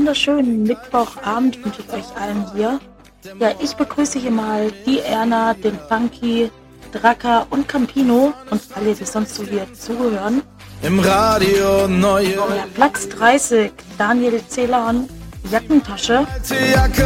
wunderschönen Mittwochabend wünsche ich euch allen hier. Ja, ich begrüße hier mal die Erna, den Funky, Draka und Campino und alle, die sonst so hier zugehören. Im Radio neue. Ja, Platz 30, Daniel Celan, Jackentasche.